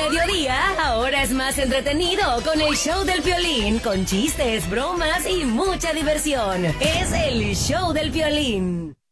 mediodía ahora es más entretenido con el show del Piolín, con chistes, bromas y mucha diversión. Es el show del Piolín.